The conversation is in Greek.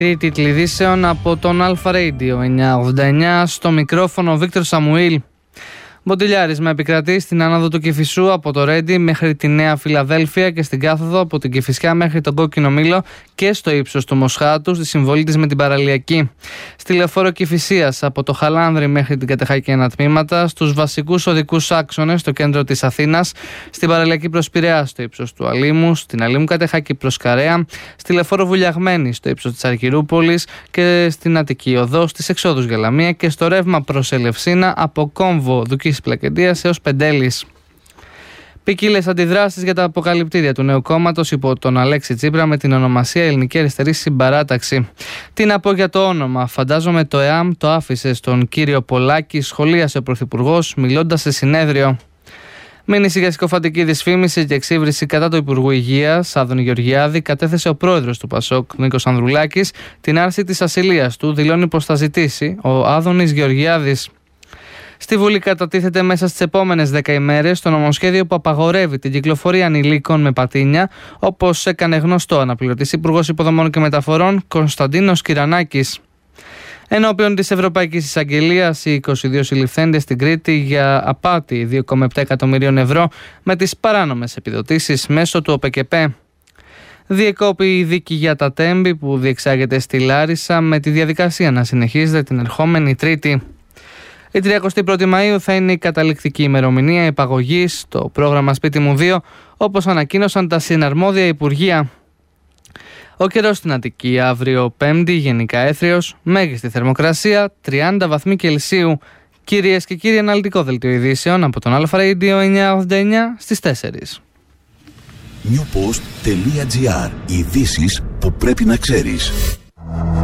Οι τίτλοι ειδήσεων από τον Αλφα Radio 989, στο μικρόφωνο Βίκτορ Σαμουήλ. Μποτιλιάρισμα επικρατεί στην άνοδο του Κηφισού από το Ρέντι μέχρι τη Νέα Φιλαδέλφια και στην κάθοδο από την Κηφισιά μέχρι τον Κόκκινο Μήλο και στο ύψος του Μοσχάτου στη συμβολή της με την παραλιακή. Στη λεωφόρο Κηφισίας από το Χαλάνδρι μέχρι την Κατεχάκηνα τμήματα, στους βασικούς οδικούς άξονες στο κέντρο της Αθήνας, στην παραλιακή προς Πειραιά στο ύψος του Αλήμου, στην Αλήμου Κατεχάκη προς Καρέα, στη λεωφόρο Βουλιαγμένη στο ύψος της Αργυρούπολης και στην Αττική Οδό στις εξόδους για Λαμία και στο ρεύμα προς Ελευσίνα από Κόμβο Δουκής Πλακεντίας έως Πεντέλης. Ποικίλες αντιδράσεις για τα αποκαλυπτήρια του νέου κόμματος υπό τον Αλέξη Τσίπρα με την ονομασία Ελληνική Αριστερή Συμπαράταξη. Τι να πω για το όνομα, φαντάζομαι το ΕΑΜ το άφησε στον κύριο Πολάκη, σχολίασε ο Πρωθυπουργός μιλώντας σε συνέδριο. Μήνυση για συκοφαντική δυσφήμιση και εξύβριση κατά του Υπουργού Υγείας, Άδωνη Γεωργιάδη, κατέθεσε ο πρόεδρος του ΠΑΣΟΚ, Νίκος Ανδρουλάκης, την άρση της ασυλίας του, δηλώνει πως θα ζητήσει ο Άδωνης Γεωργιάδης. Στη Βουλή κατατίθεται μέσα στις επόμενες 10 ημέρες το νομοσχέδιο που απαγορεύει την κυκλοφορία ανηλίκων με πατίνια, όπως έκανε γνωστό αναπληρωτής Υπουργός Υποδομών και Μεταφορών Κωνσταντίνος Κυρανάκης. Ενώπιον της Ευρωπαϊκής Εισαγγελίας, οι 22 συλληφθέντες στην Κρήτη για απάτη 2,7 εκατομμυρίων ευρώ με τις παράνομες επιδοτήσεις μέσω του ΟΠΕΚΕΠΕ. Διεκόπη η δίκη για τα Τέμπη που διεξάγεται στη Λάρισα με τη διαδικασία να συνεχίζεται την ερχόμενη Τρίτη. Η 31η Μαΐου θα είναι η καταληκτική ημερομηνία υπαγωγής στο πρόγραμμα Σπίτι μου 2, όπως ανακοίνωσαν τα συναρμόδια υπουργεία. Ο καιρός στην Αττική αύριο Πέμπτη γενικά έθριος, μέγιστη θερμοκρασία 30 βαθμοί Κελσίου. Κυρίες και κύριοι, αναλυτικό δελτίο ειδήσεων από τον Αλφα Radio 989 στις 4. Newpost.gr. Ειδήσεις που πρέπει να ξέρεις.